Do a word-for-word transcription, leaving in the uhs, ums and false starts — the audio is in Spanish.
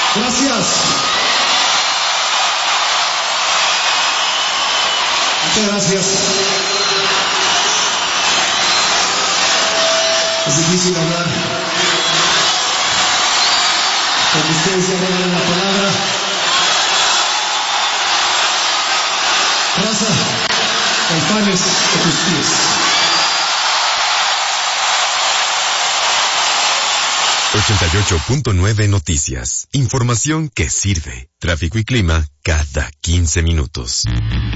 Gracias. Muchas gracias. Es difícil hablar cuando ustedes ya me dan la palabra. Raza, Caifanes a tus pies. ochenta y ocho punto nueve Noticias. Información que sirve. Tráfico y clima cada quince minutos.